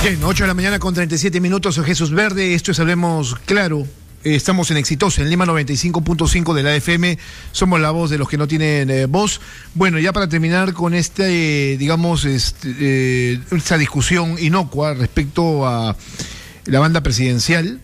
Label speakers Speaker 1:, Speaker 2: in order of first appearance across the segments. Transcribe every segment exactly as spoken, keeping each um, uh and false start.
Speaker 1: Bien, ocho de la mañana con treinta y siete minutos, soy Jesús Verde, esto es Hablemos Claro. Estamos en Exitosa, en Lima noventa y cinco punto cinco de la F M, somos la voz de los que no tienen eh, voz. Bueno, ya para terminar con este, eh, digamos, este, eh, esta discusión inocua respecto a la banda presidencial,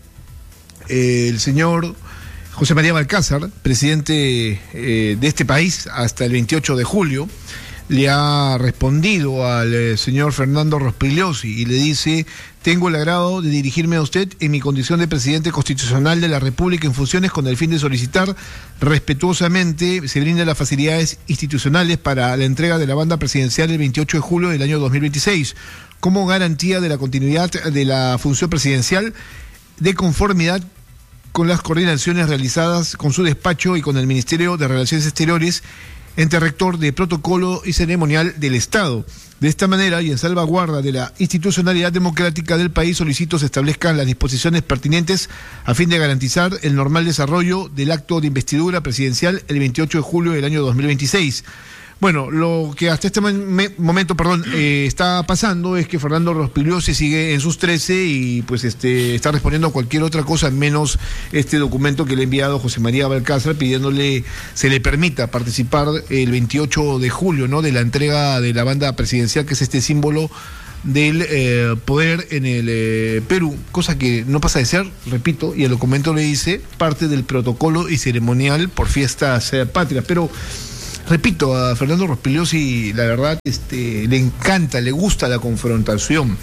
Speaker 1: eh, el señor José María Balcázar, presidente eh, de este país hasta el veintiocho de julio, le ha respondido al eh, señor Fernando Rospigliosi y le dice: tengo el agrado de dirigirme a usted en mi condición de presidente constitucional de la República en funciones con el fin de solicitar respetuosamente se brinden las facilidades institucionales para la entrega de la banda presidencial el veintiocho de julio del año dos mil veintiséis como garantía de la continuidad de la función presidencial de conformidad con las coordinaciones realizadas con su despacho y con el Ministerio de Relaciones Exteriores ente rector de protocolo y ceremonial del Estado. De esta manera, y en salvaguarda de la institucionalidad democrática del país, solicito se establezcan las disposiciones pertinentes a fin de garantizar el normal desarrollo del acto de investidura presidencial el veintiocho de julio del año dos mil veintiséis. Bueno, lo que hasta este momento, perdón, eh, está pasando es que Fernando Rospigliosi sigue en sus trece y pues este está respondiendo a cualquier otra cosa menos este documento que le ha enviado José María Balcázar pidiéndole se le permita participar el veintiocho de julio, ¿no?, de la entrega de la banda presidencial, que es este símbolo del eh, poder en el eh, Perú, cosa que no pasa de ser, repito, y el documento le dice parte del protocolo y ceremonial por fiestas eh, patrias, pero repito, a Fernando Rospigliosi, la verdad, este, le encanta, le gusta la confrontación.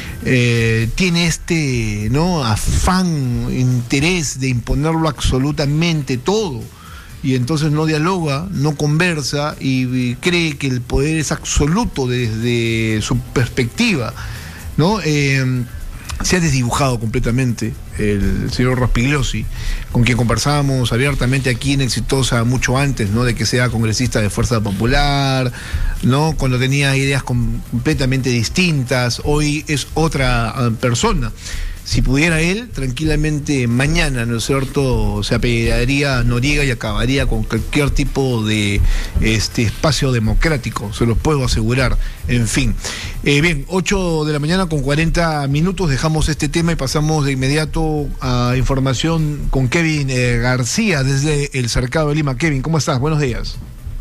Speaker 1: Eh, tiene este, ¿no?, afán, interés de imponerlo absolutamente todo. Y entonces no dialoga, no conversa y, y cree que el poder es absoluto desde su perspectiva, ¿no? Eh, se ha desdibujado completamente el señor Rospigliosi, con quien conversábamos abiertamente aquí en Exitosa mucho antes, ¿no?, de que sea congresista de Fuerza Popular, ¿no?, cuando tenía ideas completamente distintas. Hoy es otra uh, persona. Si pudiera él, tranquilamente mañana, ¿no es cierto?, se apellidaría a Noriega y acabaría con cualquier tipo de este espacio democrático, se los puedo asegurar. En fin, eh, bien, ocho de la mañana con cuarenta minutos, dejamos este tema y pasamos de inmediato a información con Kevin eh, García desde el Cercado de Lima. Kevin, ¿cómo estás? Buenos días.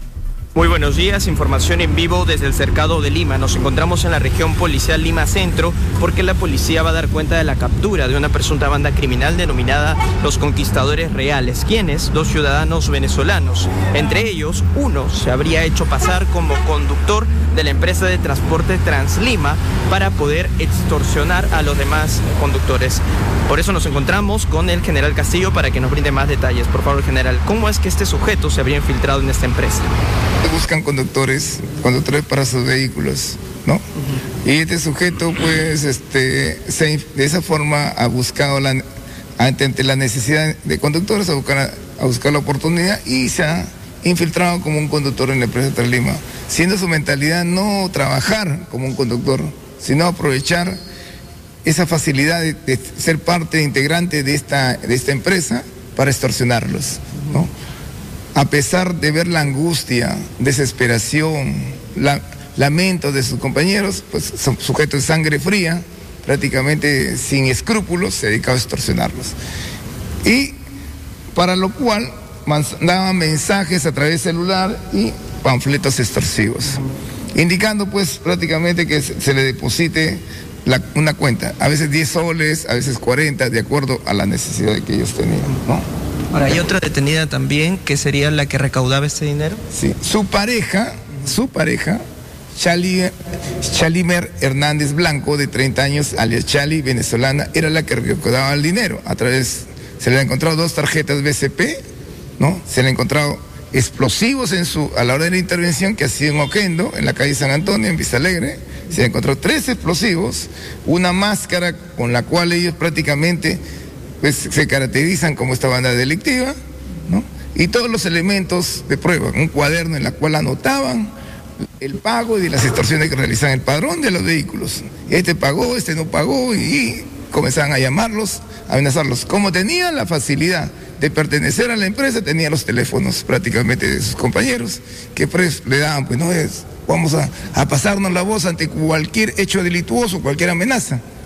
Speaker 2: Muy buenos días, información en vivo desde el Cercado de Lima. Nos encontramos en la región policial Lima Centro porque la policía va a dar cuenta de la captura de una presunta banda criminal denominada Los Conquistadores Reales, quienes, dos ciudadanos venezolanos, entre ellos uno se habría hecho pasar como conductor de la empresa de transporte Translima para poder extorsionar a los demás conductores. Por eso nos encontramos con el general Castillo para que nos brinde más detalles. Por favor, general, ¿cómo es que este sujeto se habría infiltrado en esta empresa?
Speaker 3: Buscan conductores, conductores para sus vehículos, ¿no? Uh-huh. Y este sujeto, pues, este, se, de esa forma ha buscado la, ante, ante la necesidad de conductores, a buscar, a buscar la oportunidad y se ha infiltrado como un conductor en la empresa Translima, siendo su mentalidad no trabajar como un conductor, sino aprovechar esa facilidad de, de ser parte integrante de esta, de esta empresa para extorsionarlos, ¿no? A pesar de ver la angustia, desesperación, la, lamento de sus compañeros, pues son sujetos de sangre fría, prácticamente sin escrúpulos, se dedicaba a extorsionarlos. Y para lo cual mandaban mensajes a través del celular y panfletos extorsivos, indicando pues prácticamente que se le deposite la, una cuenta, a veces diez soles, a veces cuarenta, de acuerdo a la necesidad que ellos tenían, ¿no?
Speaker 2: Ahora, ¿hay otra detenida también que sería la que recaudaba este dinero?
Speaker 3: Sí, su pareja, su pareja, Chali, Chalimer Hernández Blanco, de treinta años, alias Chali, venezolana, era la que recaudaba el dinero. A través, se le han encontrado dos tarjetas B C P, ¿no? Se le han encontrado explosivos en su, a la hora de la intervención, que ha sido en Oquendo, en la calle San Antonio, en Vista Alegre. Se le encontró tres explosivos, una máscara con la cual ellos prácticamente pues se caracterizan como esta banda delictiva, ¿no? Y todos los elementos de prueba, un cuaderno en el cual anotaban el pago y las extorsiones que realizaban, el padrón de los vehículos. Este pagó, este no pagó, y comenzaban a llamarlos, a amenazarlos. Como tenían la facilidad de pertenecer a la empresa, tenían los teléfonos prácticamente de sus compañeros, que pues le daban, pues no es, vamos a, a pasarnos la voz ante cualquier hecho delictuoso, cualquier amenaza.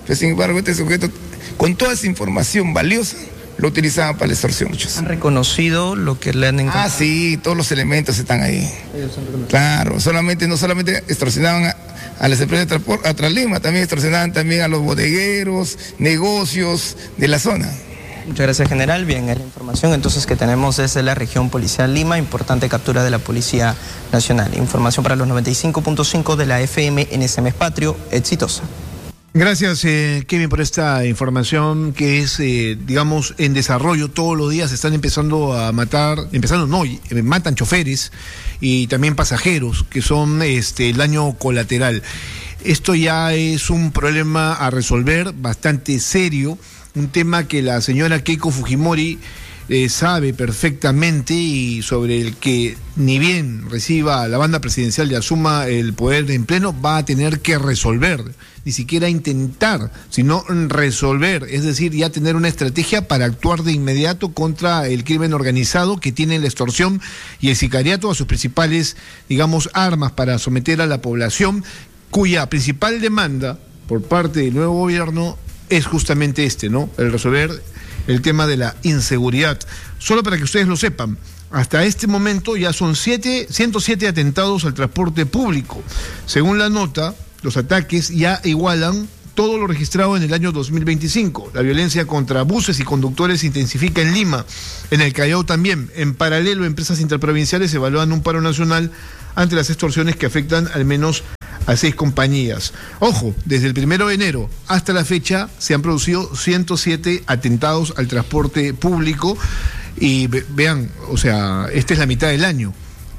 Speaker 3: Pero sin embargo, este sujeto, con toda esa información valiosa, lo utilizaban para la extorsión.
Speaker 2: ¿Han reconocido lo que le han encontrado?
Speaker 3: Ah, sí, todos los elementos están ahí. Claro, solamente, no solamente extorsionaban a, a las empresas de transporte, a Translima, también extorsionaban también a los bodegueros, negocios de la zona.
Speaker 2: Muchas gracias, general. Bien, es la información entonces que tenemos desde la región policial Lima, importante captura de la Policía Nacional. Información para los noventa y cinco punto cinco de la F M en ese mes patrio, exitosa.
Speaker 1: Gracias, eh, Kevin, por esta información que es, eh, digamos, en desarrollo. Todos los días están empezando a matar, empezando no, eh, matan choferes y también pasajeros, que son este, el daño colateral. Esto ya es un problema a resolver bastante serio, un tema que la señora Keiko Fujimori eh, sabe perfectamente y sobre el que ni bien reciba la banda presidencial y asuma el poder en pleno, va a tener que resolver, ni siquiera intentar, sino resolver, es decir, ya tener una estrategia para actuar de inmediato contra el crimen organizado que tiene la extorsión y el sicariato a sus principales, digamos, armas para someter a la población, cuya principal demanda por parte del nuevo gobierno es justamente este, ¿no? El resolver el tema de la inseguridad. Solo para que ustedes lo sepan, hasta este momento ya son siete, ciento siete atentados al transporte público. Según la nota, los ataques ya igualan todo lo registrado en el año dos mil veinticinco. La violencia contra buses y conductores se intensifica en Lima, en el Callao también. En paralelo, empresas interprovinciales evalúan un paro nacional ante las extorsiones que afectan al menos a seis compañías. Ojo, desde el primero de enero hasta la fecha se han producido ciento siete atentados al transporte público y ve, vean, o sea, esta es la mitad del año.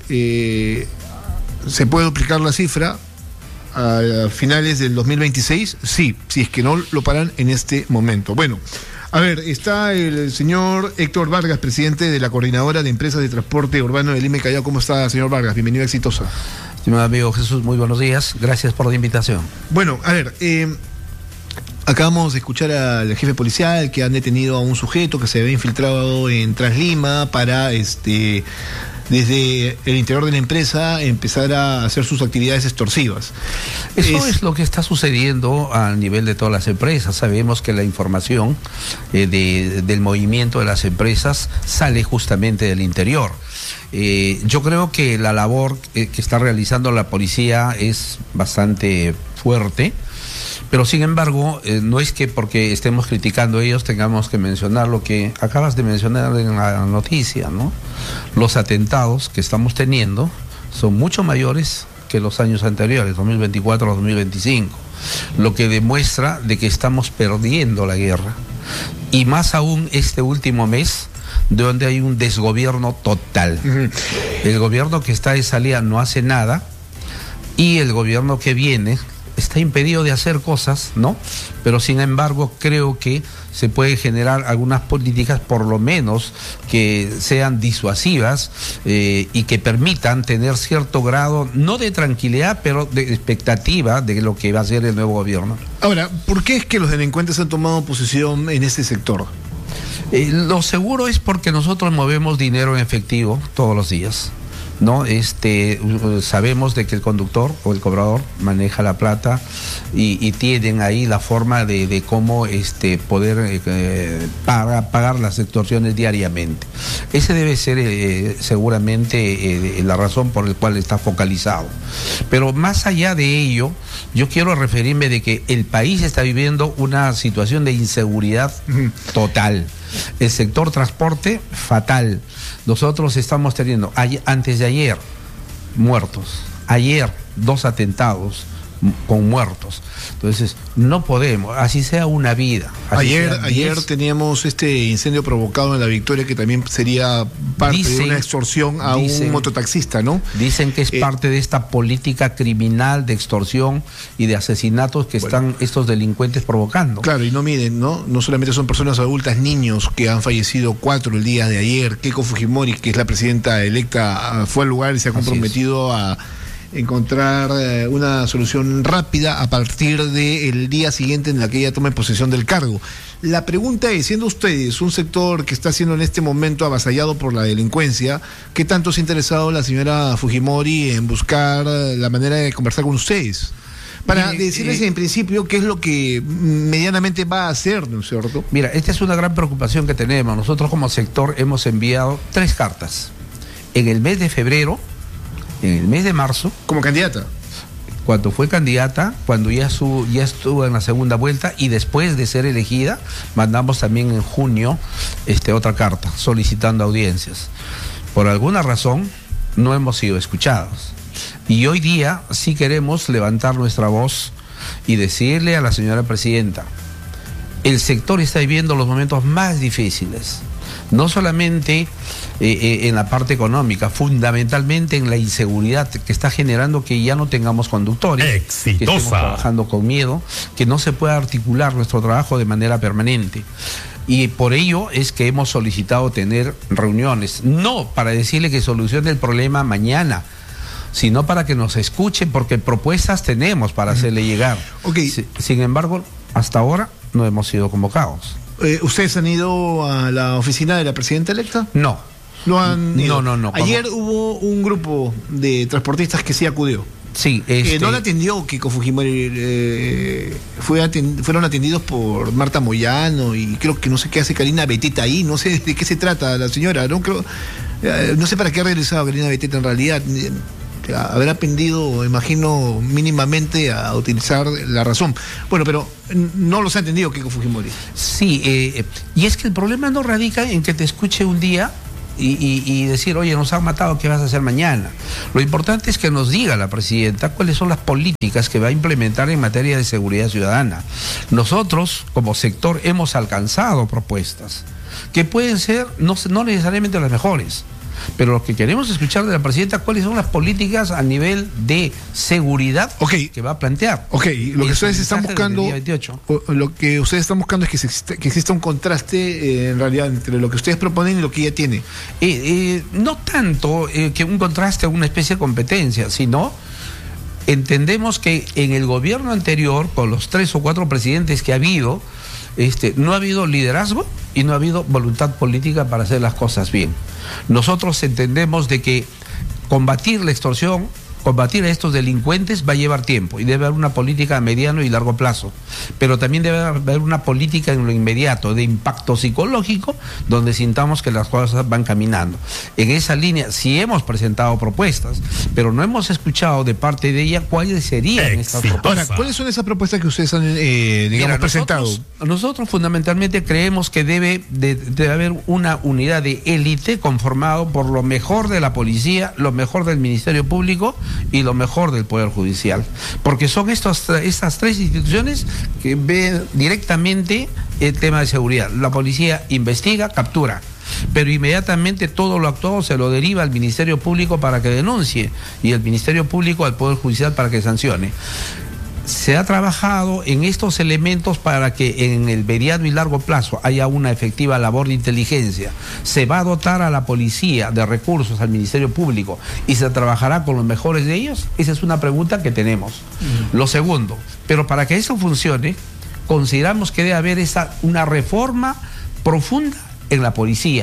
Speaker 1: Eh, ¿Se puede duplicar la cifra a finales del dos mil veintiséis? Sí, si es que no lo paran en este momento. Bueno, a ver, está el señor Héctor Vargas, presidente de la Coordinadora de Empresas de Transporte Urbano de Lima y Callao. ¿Cómo está, señor Vargas? Bienvenido a Exitosa.
Speaker 4: Estimado amigo Jesús, muy buenos días. Gracias por la invitación.
Speaker 1: Bueno, a ver, eh, acabamos de escuchar al jefe policial que han detenido a un sujeto que se había infiltrado en Translima para, este, desde el interior de la empresa, empezar a hacer sus actividades extorsivas.
Speaker 4: Eso es, es lo que está sucediendo a nivel de todas las empresas. Sabemos que la información eh, de, del movimiento de las empresas sale justamente del interior. Eh, yo creo que la labor eh, que está realizando la policía es bastante fuerte, pero sin embargo, eh, no es que porque estemos criticando a ellos tengamos que mencionar lo que acabas de mencionar en la noticia, ¿no? Los atentados que estamos teniendo son mucho mayores que los años anteriores, dos mil veinticuatro a dos mil veinticinco, lo que demuestra de que estamos perdiendo la guerra, y más aún este último mes, donde hay un desgobierno total. Uh-huh. El gobierno que está de salida no hace nada y el gobierno que viene está impedido de hacer cosas, ¿no? Pero sin embargo creo que se puede generar algunas políticas por lo menos que sean disuasivas eh, y que permitan tener cierto grado, no de tranquilidad, pero de expectativa de lo que va a ser el nuevo gobierno.
Speaker 1: Ahora, ¿por qué es que los delincuentes han tomado posición en este sector?
Speaker 4: Eh, lo seguro es porque nosotros movemos dinero en efectivo todos los días, ¿no? Este, sabemos de que el conductor o el cobrador maneja la plata y, y tienen ahí la forma de, de cómo este, poder eh, pagar, pagar las extorsiones diariamente. Ese debe ser eh, seguramente eh, la razón por la cual está focalizado. Pero más allá de ello, yo quiero referirme de que el país está viviendo una situación de inseguridad total. El sector transporte, fatal. Nosotros estamos teniendo, antes de ayer, muertos. Ayer, dos atentados con muertos. Entonces, no podemos, así sea una vida.
Speaker 1: Ayer, ayer teníamos este incendio provocado en La Victoria, que también sería parte dicen, de una extorsión a dicen, un mototaxista, ¿no?
Speaker 4: Dicen que es eh, parte de esta política criminal de extorsión y de asesinatos que bueno, están estos delincuentes provocando.
Speaker 1: Claro, y no miden, ¿no? No solamente son personas adultas, niños que han fallecido, cuatro el día de ayer. Keiko Fujimori, que es la presidenta electa, fue al lugar y se ha comprometido a encontrar eh, una solución rápida a partir del día siguiente en la que ella tome posesión del cargo. La pregunta es, siendo ustedes un sector que está siendo en este momento avasallado por la delincuencia, ¿qué tanto se ha interesado la señora Fujimori en buscar la manera de conversar con ustedes? Para
Speaker 4: Mire,
Speaker 1: decirles
Speaker 4: eh,
Speaker 1: en principio qué es lo que medianamente va a hacer, ¿no es cierto?
Speaker 4: Mira, esta es una gran preocupación que tenemos. Nosotros como sector hemos enviado tres cartas. En el mes de febrero, en el mes de marzo,
Speaker 1: Como candidata.
Speaker 4: cuando fue candidata, cuando ya, su, ya estuvo en la segunda vuelta y después de ser elegida, mandamos también en junio este, otra carta solicitando audiencias. Por alguna razón no hemos sido escuchados. Y hoy día sí queremos levantar nuestra voz y decirle a la señora presidenta, el sector está viviendo los momentos más difíciles, no solamente eh, eh, en la parte económica, fundamentalmente en la inseguridad que está generando que ya no tengamos conductores,
Speaker 5: Exitosa.
Speaker 4: que estemos trabajando con miedo, que no se pueda articular nuestro trabajo de manera permanente. Y por ello es que hemos solicitado tener reuniones, no para decirle que solucione el problema mañana, sino para que nos escuchen, porque propuestas tenemos para hacerle llegar.
Speaker 1: Okay.
Speaker 4: Si, sin embargo, hasta ahora no hemos sido convocados.
Speaker 1: Eh, ¿Ustedes han ido a la oficina de la presidenta electa?
Speaker 4: No.
Speaker 1: No han ido.
Speaker 4: No, no, no.
Speaker 1: Ayer hubo un grupo de transportistas que sí acudió.
Speaker 4: Sí,
Speaker 1: Eh,
Speaker 4: este...
Speaker 1: no la atendió Keiko Fujimori, eh, fue atend- fueron atendidos por Marta Moyano y creo que no sé qué hace Karina Beteta ahí, no sé de qué se trata la señora, no creo, eh, no sé para qué ha regresado Karina Beteta en realidad, eh, habrá aprendido, imagino, mínimamente a utilizar la razón. Bueno, pero no los ha entendido Keiko Fujimori.
Speaker 4: Sí, eh, y es que el problema no radica en que te escuche un día Y, y, y decir, oye, nos han matado, ¿qué vas a hacer mañana? Lo importante es que nos diga la presidenta cuáles son las políticas que va a implementar en materia de seguridad ciudadana. Nosotros, como sector, hemos alcanzado propuestas que pueden ser no, no necesariamente las mejores, pero lo que queremos escuchar de la presidenta, cuáles son las políticas a nivel de seguridad
Speaker 1: okay.
Speaker 4: que va a plantear.
Speaker 1: Ok, lo que ustedes están buscando,
Speaker 4: o,
Speaker 1: lo que ustedes están buscando es que, se exista, que exista un contraste eh, en realidad entre lo que ustedes proponen y lo que ella tiene.
Speaker 4: Eh, eh, no tanto eh, que un contraste o una especie de competencia, sino entendemos que en el gobierno anterior, con los tres o cuatro presidentes que ha habido, este, no ha habido liderazgo y no ha habido voluntad política para hacer las cosas bien. Nosotros entendemos de que combatir la extorsión, combatir a estos delincuentes va a llevar tiempo y debe haber una política a mediano y largo plazo, pero también debe haber una política en lo inmediato de impacto psicológico donde sintamos que las cosas van caminando. En esa línea sí hemos presentado propuestas, pero no hemos escuchado de parte de ella cuáles serían estas propuestas.
Speaker 1: Ahora, ¿cuáles son esas propuestas que ustedes han eh, digamos,
Speaker 4: Mira,
Speaker 1: presentado?
Speaker 4: Nosotros, nosotros fundamentalmente creemos que debe de, de haber una unidad de élite conformado por lo mejor de la policía, lo mejor del Ministerio Público y lo mejor del Poder Judicial, porque son estos, estas tres instituciones que ven directamente el tema de seguridad. La policía investiga, captura, pero inmediatamente todo lo actuado se lo deriva al Ministerio Público para que denuncie y el Ministerio Público al Poder Judicial para que sancione. Se ha trabajado en estos elementos para que en el mediano y largo plazo haya una efectiva labor de inteligencia. Se va a dotar a la policía de recursos, al Ministerio Público, y se trabajará con los mejores de ellos. Esa es una pregunta que tenemos. Uh-huh. Lo segundo, pero para que eso funcione, consideramos que debe haber esa, una reforma profunda en la policía.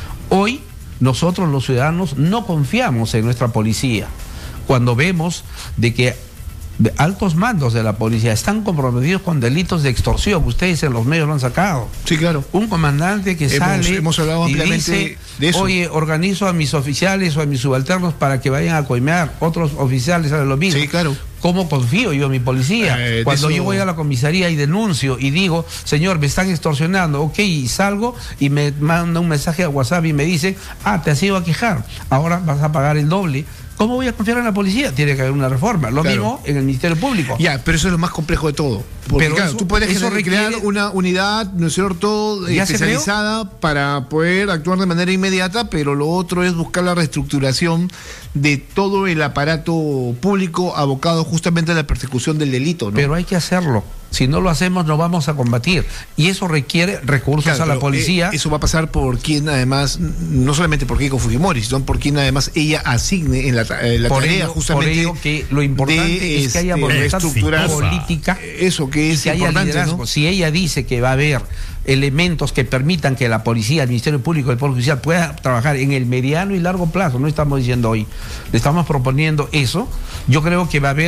Speaker 4: Hoy nosotros los ciudadanos no confiamos en nuestra policía. Cuando vemos de que de altos mandos de la policía están comprometidos con delitos de extorsión, ustedes en los medios lo han sacado.
Speaker 1: Sí, claro.
Speaker 4: Un comandante que
Speaker 1: hemos,
Speaker 4: sale
Speaker 1: hemos hablado
Speaker 4: y
Speaker 1: ampliamente
Speaker 4: dice,
Speaker 1: de eso.
Speaker 4: Oye, organizo a mis oficiales o a mis subalternos para que vayan a coimear, otros oficiales hacen lo mismo.
Speaker 1: Sí, claro.
Speaker 4: ¿Cómo confío yo en mi policía?
Speaker 1: Eh,
Speaker 4: Cuando
Speaker 1: eso...
Speaker 4: yo voy a la comisaría y denuncio y digo, señor, me están extorsionando, ok, y salgo y me manda un mensaje a WhatsApp y me dice, ah, te has ido a quejar, ahora vas a pagar el doble. ¿Cómo voy a confiar en la policía? Tiene que haber una reforma. Lo claro. mismo en el Ministerio Público.
Speaker 1: Ya, pero eso es lo más complejo de todo. Porque
Speaker 4: pero
Speaker 1: claro,
Speaker 4: eso,
Speaker 1: tú puedes
Speaker 4: eso
Speaker 1: crear
Speaker 4: requiere...
Speaker 1: una unidad, ¿no es cierto?, especializada para poder actuar de manera inmediata, pero lo otro es buscar la reestructuración de todo el aparato público abocado justamente a la persecución del delito, ¿no?
Speaker 4: Pero hay que hacerlo. Si no lo hacemos, no vamos a combatir. Y eso requiere recursos claro, a la policía.
Speaker 1: Eh, eso va a pasar por quien, además, no solamente por Keiko Fujimori, sino por quien, además, ella asigne en la, en la
Speaker 4: por
Speaker 1: tarea,
Speaker 4: ello,
Speaker 1: justamente.
Speaker 4: Por ello que lo importante
Speaker 1: de,
Speaker 4: es que haya voluntad política.
Speaker 1: Eso que es
Speaker 4: que haya liderazgo. ¿No? Si ella dice que va a haber elementos que permitan que la policía, el Ministerio Público, el Poder Judicial pueda trabajar en el mediano y largo plazo, no estamos diciendo hoy, le estamos proponiendo eso, yo creo que va a haber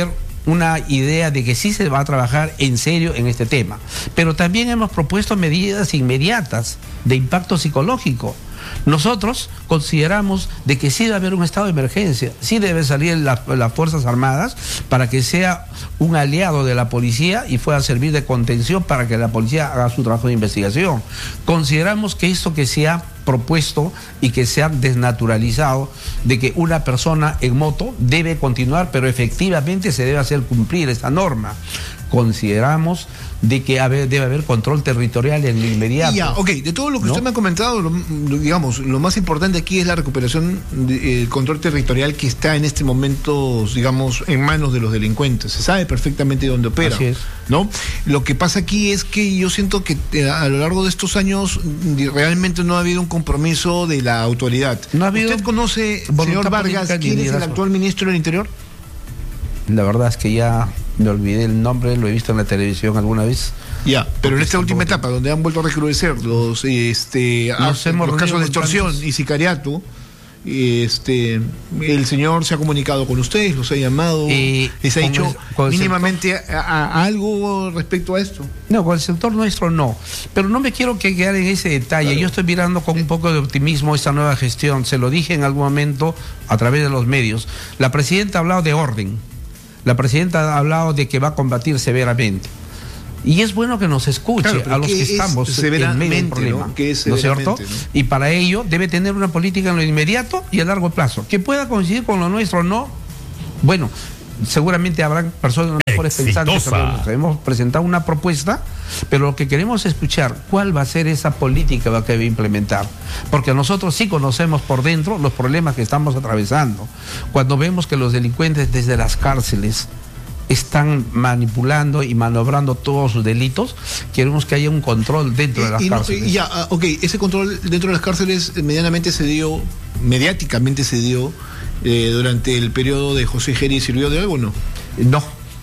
Speaker 4: una idea de que sí se va a trabajar en serio en este tema. Pero también hemos propuesto medidas inmediatas de impacto psicológico. Nosotros consideramos de que sí debe haber un estado de emergencia, sí debe salir la, las Fuerzas Armadas para que sea un aliado de la policía y pueda servir de contención para que la policía haga su trabajo de investigación. Consideramos que esto que se ha propuesto y que se ha desnaturalizado de que una persona en moto debe continuar, pero efectivamente se debe hacer cumplir esta norma. Consideramos de que debe haber control territorial en el inmediato.
Speaker 1: Ya, ok, de todo lo que ¿no? usted me ha comentado, lo, digamos, lo más importante aquí es la recuperación del control territorial que está en este momento, digamos, en manos de los delincuentes. Se sabe perfectamente dónde opera.
Speaker 4: Así es.
Speaker 1: ¿No? Lo que pasa aquí es que yo siento que a lo largo de estos años realmente no ha habido un compromiso de la autoridad.
Speaker 4: No ha habido.
Speaker 1: ¿Usted conoce, señor Vargas, quién es el actual ministro del Interior?
Speaker 4: La verdad es que ya me olvidé el nombre, lo he visto en la televisión alguna vez.
Speaker 1: Ya, pero en esta última etapa, donde han vuelto a recrudecer los, este,
Speaker 4: Nos
Speaker 1: a,
Speaker 4: hemos
Speaker 1: los casos de extorsión
Speaker 4: tantos.
Speaker 1: y sicariato, este, el señor se ha comunicado con ustedes, los ha llamado,
Speaker 4: eh,
Speaker 1: les ha dicho
Speaker 4: el, con
Speaker 1: mínimamente a, a, algo respecto a esto.
Speaker 4: No, con el sector nuestro no, pero no me quiero que quedar en ese detalle. Claro. Yo estoy mirando con un poco de optimismo esta nueva gestión, se lo dije en algún momento a través de los medios. La presidenta ha hablado de orden. La presidenta ha hablado de que va a combatir severamente. Y es bueno que nos escuche, claro, a los que estamos en medio del problema, ¿no? ¿No es cierto? ¿no? Y para ello debe tener una política en lo inmediato y a largo plazo. Que pueda coincidir con lo nuestro o no, bueno, seguramente habrán personas mejores pensantes. Hemos presentado una propuesta, pero lo que queremos es escuchar cuál va a ser esa política que va a implementar. Porque nosotros sí conocemos por dentro los problemas que estamos atravesando. Cuando vemos que los delincuentes desde las cárceles están manipulando y manobrando todos sus delitos, queremos que haya un control dentro de las
Speaker 1: y, y
Speaker 4: cárceles.
Speaker 1: No, ya, ok, ese control dentro de las cárceles medianamente se dio, mediáticamente se dio eh, durante el periodo de José Geri. ¿Sirvió de algo o no?
Speaker 4: No.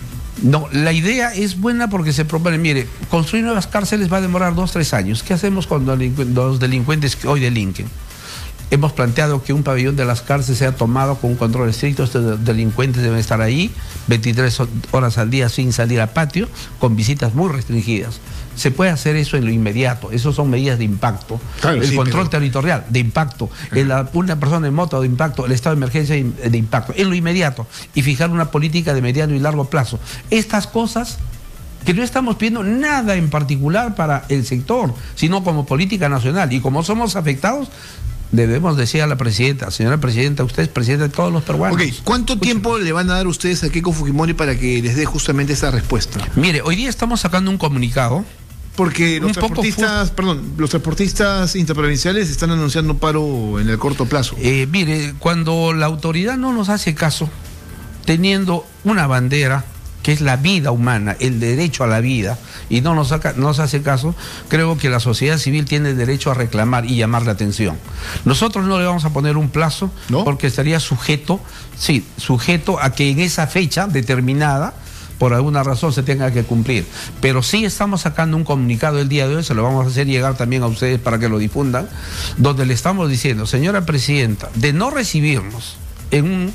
Speaker 4: No, la idea es buena porque se propone, mire, construir nuevas cárceles va a demorar dos, tres años. ¿Qué hacemos con los delincuentes que hoy delinquen? Hemos planteado que un pabellón de las cárceles sea tomado con un control estricto. Estos delincuentes deben estar ahí veintitrés horas al día sin salir a patio, con visitas muy restringidas. Se puede hacer eso en lo inmediato. Esas son medidas de impacto. Claro, el sí, control pero... territorial de impacto. En la, una persona en moto de impacto, el estado de emergencia de impacto. En lo inmediato. Y fijar una política de mediano y largo plazo. Estas cosas que no estamos pidiendo nada en particular para el sector, sino como política nacional. Y como somos afectados, debemos decir a la presidenta, señora presidenta, usted es presidenta de todos los peruanos.
Speaker 1: Ok, ¿cuánto Escuchen. tiempo le van a dar ustedes a Keiko Fujimori para que les dé justamente esa respuesta?
Speaker 4: Mire, hoy día estamos sacando un comunicado.
Speaker 1: Porque los transportistas, perdón, los transportistas interprovinciales están anunciando paro en el corto plazo.
Speaker 4: Eh, mire, cuando la autoridad no nos hace caso, teniendo una bandera que es la vida humana, el derecho a la vida, y no nos, saca, nos hace caso, creo que la sociedad civil tiene el derecho a reclamar y llamar la atención. Nosotros no le vamos a poner un plazo, ¿no? Porque estaría sujeto, sí, sujeto a que en esa fecha determinada, por alguna razón se tenga que cumplir. Pero sí estamos sacando un comunicado el día de hoy, se lo vamos a hacer llegar también a ustedes para que lo difundan, donde le estamos diciendo, señora presidenta, de no recibirnos en un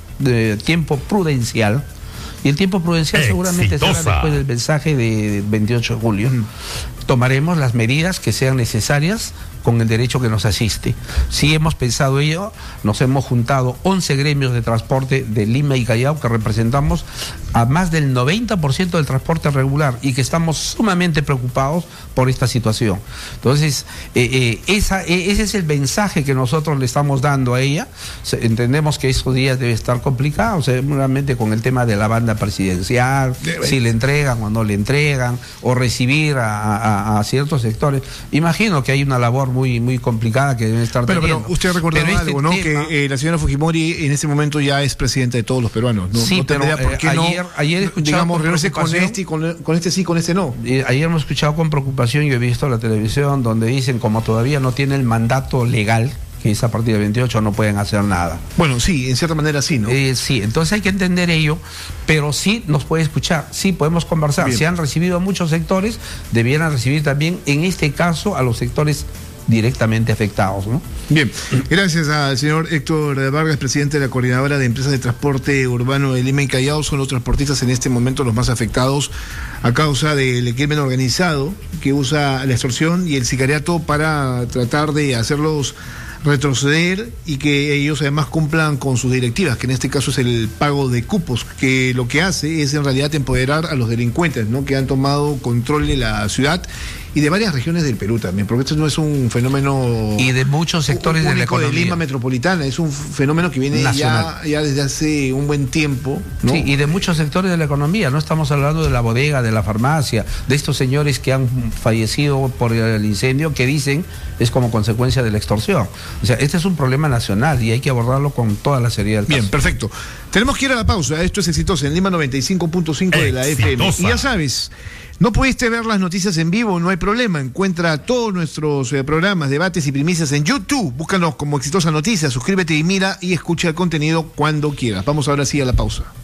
Speaker 4: de tiempo prudencial, y el tiempo prudencial seguramente será después del mensaje de veintiocho de julio. Tomaremos las medidas que sean necesarias con el derecho que nos asiste. Si hemos pensado ello, nos hemos juntado once gremios de transporte de Lima y Callao que representamos a más del noventa por ciento del transporte regular y que estamos sumamente preocupados por esta situación. Entonces, eh, eh, esa, eh, ese es el mensaje que nosotros le estamos dando a ella. Se, entendemos que estos días debe estar complicado, seguramente con el tema de la banda presidencial, debe. si le entregan o no le entregan, o recibir a, a, a ciertos sectores. Imagino que hay una labor muy muy complicada que deben estar
Speaker 1: pero,
Speaker 4: teniendo.
Speaker 1: Pero usted recordaba pero algo, este ¿no? Tema, que eh, la señora Fujimori en este momento ya es presidenta de todos los peruanos. No,
Speaker 4: sí,
Speaker 1: no
Speaker 4: pero eh,
Speaker 1: por qué
Speaker 4: ayer,
Speaker 1: no,
Speaker 4: ayer
Speaker 1: digamos, reunirse con este y con, con este sí, con este no.
Speaker 4: Eh, ayer hemos escuchado con preocupación, yo he visto la televisión donde dicen como todavía no tiene el mandato legal, que es a partir del veintiocho, no pueden hacer nada.
Speaker 1: Bueno, sí, en cierta manera sí, ¿no?
Speaker 4: Eh, sí, entonces hay que entender ello, pero sí nos puede escuchar, sí podemos conversar. Bien. Si han recibido a muchos sectores, debieran recibir también, en este caso, a los sectores directamente afectados, ¿no?
Speaker 1: Bien, gracias al señor Héctor Vargas, presidente de la Coordinadora de Empresas de Transporte Urbano de Lima y Callao. Son los transportistas en este momento los más afectados a causa del crimen organizado que usa la extorsión y el sicariato para tratar de hacerlos retroceder y que ellos además cumplan con sus directivas, que en este caso es el pago de cupos, que lo que hace es en realidad empoderar a los delincuentes, ¿no?, que han tomado control de la ciudad y de varias regiones del Perú también, porque esto no es un fenómeno
Speaker 4: y de muchos sectores de la economía
Speaker 1: de Lima metropolitana, es un fenómeno que viene ya, ya desde hace un buen tiempo, ¿no?
Speaker 4: Sí, y de muchos sectores de la economía. No estamos hablando de la bodega, de la farmacia, de estos señores que han fallecido por el incendio, que dicen es como consecuencia de la extorsión. O sea, este es un problema nacional y hay que abordarlo con toda la seriedad del caso.
Speaker 1: Bien, perfecto. Tenemos que ir a la pausa. Esto es Exitosa en Lima noventa y cinco punto cinco de la F M. Y ya sabes, no pudiste ver las noticias en vivo, no hay problema. Encuentra todos nuestros eh, programas, debates y primicias en YouTube. Búscanos como Exitosa Noticias, suscríbete y mira y escucha el contenido cuando quieras. Vamos ahora sí a la pausa.